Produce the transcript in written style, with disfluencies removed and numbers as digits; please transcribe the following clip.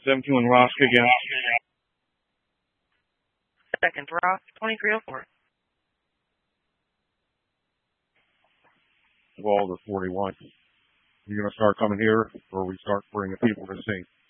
17 Ross again. Second, Ross, 2304. Walder 41. You gonna start coming here, or we start bringing people to sing?